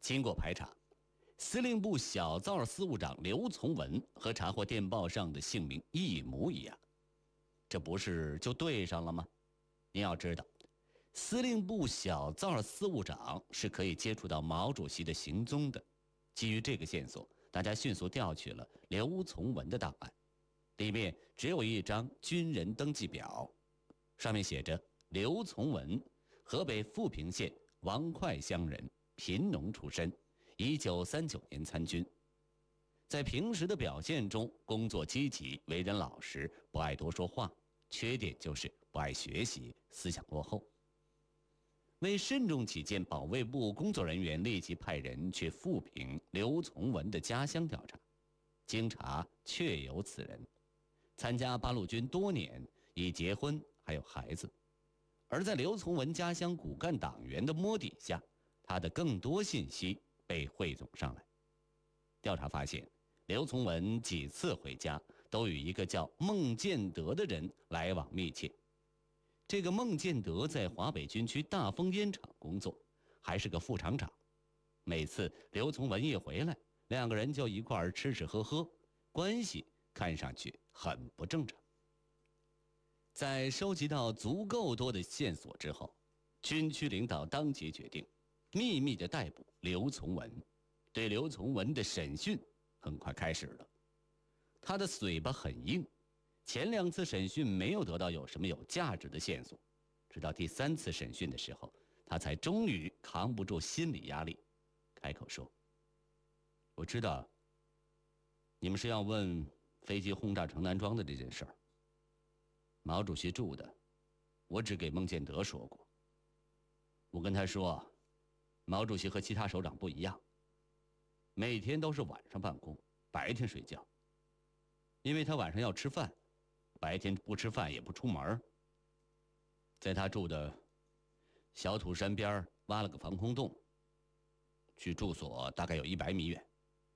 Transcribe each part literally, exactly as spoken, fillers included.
经过排查，司令部小灶司务长刘从文和查获电报上的姓名一模一样，这不是就对上了吗？您要知道，司令部小灶司务长是可以接触到毛主席的行踪的。基于这个线索，大家迅速调取了刘从文的档案，里面只有一张军人登记表，上面写着刘从文，河北富平县王会乡人，贫农出身，一九三九年参军。在平时的表现中，工作积极，为人老实，不爱多说话，缺点就是不爱学习，思想落后。为慎重起见，保卫部工作人员立即派人去富平刘从文的家乡调查，经查确有此人，参加八路军多年，已结婚，还有孩子。而在刘从文家乡骨干党员的摸底下，他的更多信息被汇总上来。调查发现，刘从文几次回家都与一个叫孟建德的人来往密切。这个孟建德在华北军区大丰烟厂工作，还是个副厂长。每次刘从文一回来，两个人就一块儿吃吃喝喝，关系看上去很不正常。在收集到足够多的线索之后，军区领导当即决定秘密地逮捕刘从文。对刘从文的审讯很快开始了。他的嘴巴很硬，前两次审讯没有得到有什么有价值的线索，直到第三次审讯的时候，他才终于扛不住心理压力，开口说：我知道你们是要问飞机轰炸城南庄的这件事儿。毛主席住的，我只给孟建德说过。我跟他说，毛主席和其他首长不一样，每天都是晚上办公，白天睡觉，因为他晚上要吃饭，白天不吃饭也不出门。在他住的小土山边挖了个防空洞，距住所大概有一百米远。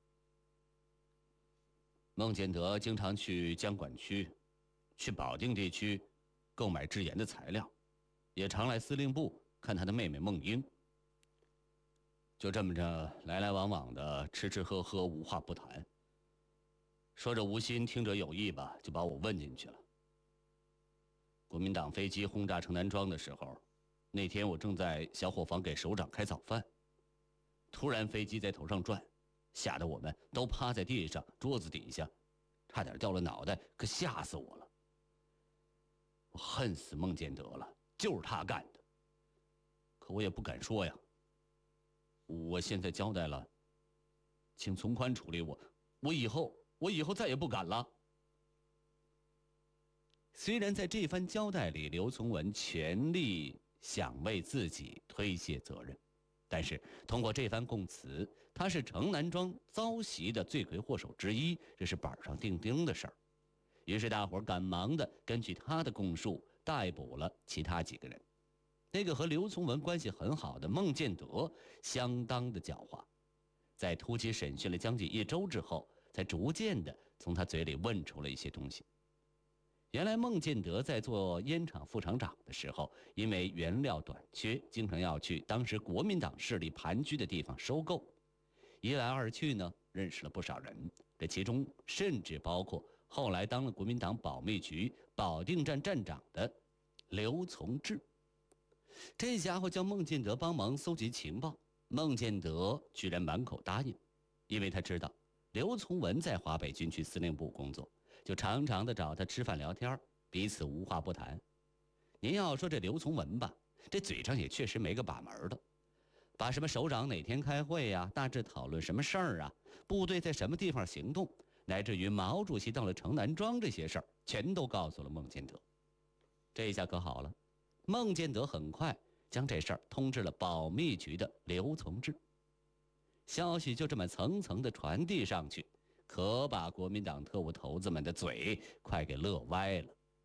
孟建德经常去江管区，去保定地区购买制盐的材料，也常来司令部看他的妹妹孟英。就这么着来来往往的吃吃喝喝，无话不谈。说着无心听者有意吧，就把我问进去了。国民党飞机轰炸城南庄的时候，那天我正在小伙房给首长开早饭，突然飞机在头上转，吓得我们都趴在地上桌子底下，差点掉了脑袋，可吓死我了。我恨死孟建德了，就是他干的，可我也不敢说呀。我现在交代了，请从宽处理我，我以后我以后再也不敢了。虽然在这番交代里，刘从文全力想为自己推卸责任，但是通过这番供词，他是城南庄遭袭的罪魁祸首之一，这是板上钉钉的事儿。于是大伙儿赶忙的根据他的供述逮捕了其他几个人。那个和刘从文关系很好的孟建德相当的狡猾，在突击审讯了将近一周之后，才逐渐的从他嘴里问出了一些东西。原来孟建德在做烟厂副厂长的时候，因为原料短缺，经常要去当时国民党势力盘踞的地方收购。一来二去呢，认识了不少人，这其中甚至包括后来当了国民党保密局保定站站长的刘从志。这家伙叫孟建德帮忙搜集情报，孟建德居然满口答应，因为他知道刘从文在华北军区司令部工作，就常常的找他吃饭聊天，彼此无话不谈。您要说这刘从文吧，这嘴上也确实没个把门的，把什么首长哪天开会呀、啊，大致讨论什么事儿啊，部队在什么地方行动，乃至于毛主席到了城南庄这些事儿，全都告诉了孟建德。这下可好了，孟建德很快将这事儿通知了保密局的刘从志，消息就这么层层的传递上去，可把国民党特务头子们的嘴快给乐歪了。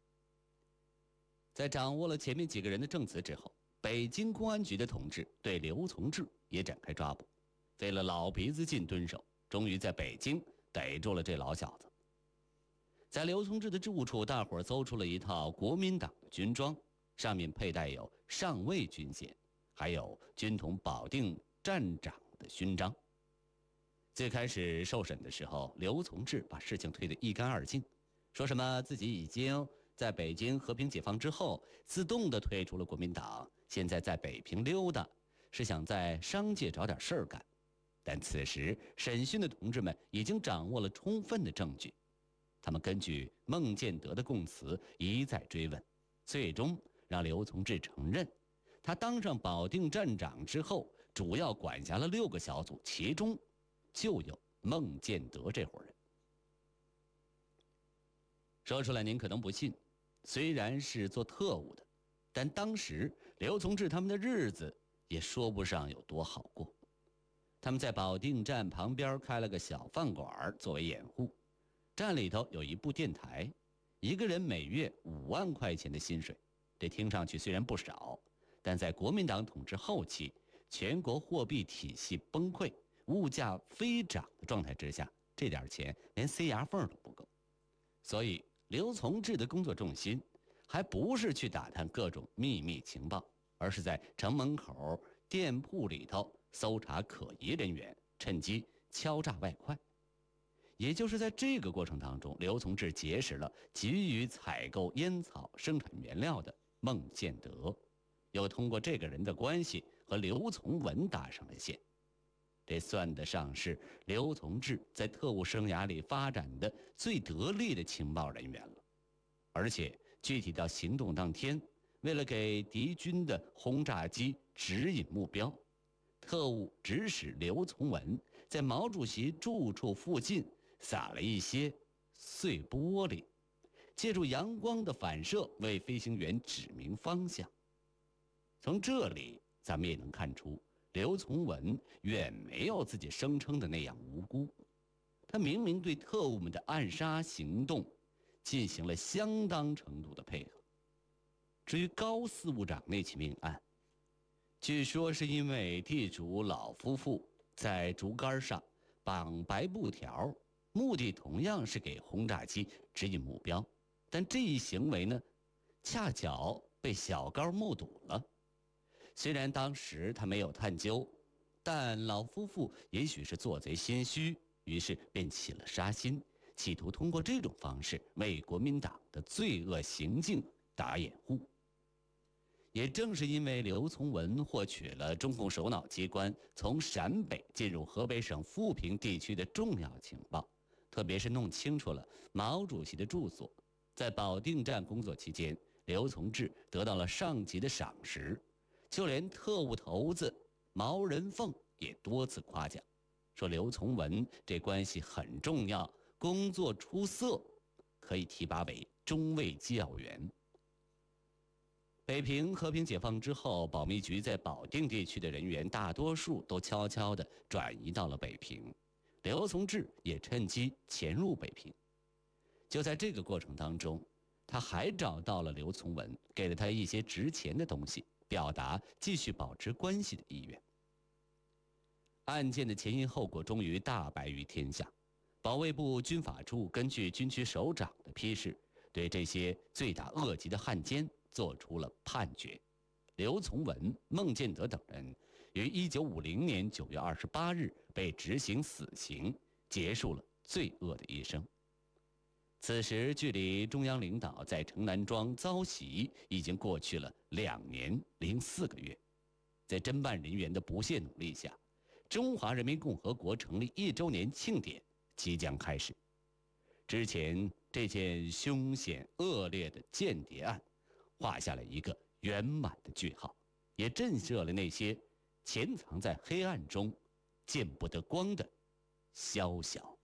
在掌握了前面几个人的证词之后，北京公安局的同志对刘从志也展开抓捕，费了老鼻子劲蹲守，终于在北京逮住了这老小子。在刘从志的住处，大伙儿搜出了一套国民党的军装，上面佩戴有上尉军衔，还有军统保定站长的勋章。最开始受审的时候，刘从志把事情推得一干二净，说什么自己已经在北京和平解放之后自动地退出了国民党，现在在北平溜达，是想在商界找点事儿干。但此时审讯的同志们已经掌握了充分的证据，他们根据孟建德的供词一再追问，最终让刘从志承认，他当上保定站长之后，主要管辖了六个小组，其中就有孟建德这伙人。说出来您可能不信，虽然是做特务的，但当时刘从志他们的日子也说不上有多好过。他们在保定站旁边开了个小饭馆作为掩护，站里头有一部电台，一个人每月五万块钱的薪水，这听上去虽然不少，但在国民党统治后期，全国货币体系崩溃，物价飞涨的状态之下，这点钱连塞牙缝都不够。所以刘从志的工作重心还不是去打探各种秘密情报，而是在城门口店铺里头搜查可疑人员，趁机敲诈外快。也就是在这个过程当中，刘从志结识了急于采购烟草生产原料的孟建德，又通过这个人的关系和刘从文搭上了线。这算得上是刘从志在特务生涯里发展的最得力的情报人员了。而且具体到行动当天，为了给敌军的轰炸机指引目标，特务指使刘从文在毛主席住处附近撒了一些碎玻璃，借助阳光的反射为飞行员指明方向。从这里咱们也能看出，刘从文远没有自己声称的那样无辜，他明明对特务们的暗杀行动进行了相当程度的配合。至于高司务长那起命案，据说是因为地主老夫妇在竹竿上绑白布条，目的同样是给轰炸机指引目标，但这一行为呢，恰巧被小高目睹了。虽然当时他没有探究，但老夫妇也许是做贼心虚，于是便起了杀心，企图通过这种方式为国民党的罪恶行径打掩护。也正是因为刘从文获取了中共首脑机关从陕北进入河北省富平地区的重要情报，特别是弄清楚了毛主席的住所，在保定站工作期间，刘从志得到了上级的赏识，就连特务头子毛人凤也多次夸奖，说刘从文这关系很重要，工作出色，可以提拔为中尉机要员。北平和平解放之后，保密局在保定地区的人员大多数都悄悄地转移到了北平，刘从志也趁机潜入北平。就在这个过程当中，他还找到了刘从文，给了他一些值钱的东西，表达继续保持关系的意愿。案件的前因后果终于大白于天下，保卫部军法处根据军区首长的批示，对这些罪大恶极的汉奸做出了判决。刘从文、孟建德等人于一九五零年九月二十八日被执行死刑，结束了罪恶的一生。此时距离中央领导在城南庄遭袭已经过去了两年零四个月。在侦办人员的不懈努力下，中华人民共和国成立一周年庆典即将开始。之前这件凶险恶劣的间谍案画下了一个圆满的句号，也震慑了那些潜藏在黑暗中见不得光的宵小。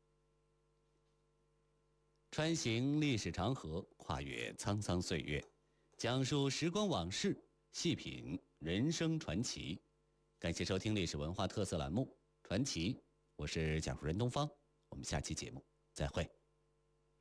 穿行历史长河，跨越沧桑岁月，讲述时光往事，细品人生传奇。感谢收听历史文化特色栏目《传奇》，我是讲述人东方，我们下期节目再会。